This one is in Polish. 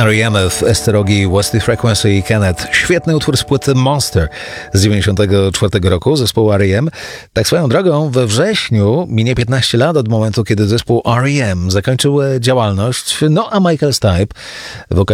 R.E.M. w Esterogi, What's the Frequency i Kenneth. Świetny utwór z płyty Monster z 1994 roku zespołu R.E.M. Tak swoją drogą, we wrześniu minie 15 lat od momentu, kiedy zespół R.E.M. zakończył działalność, no a Michael Stipe,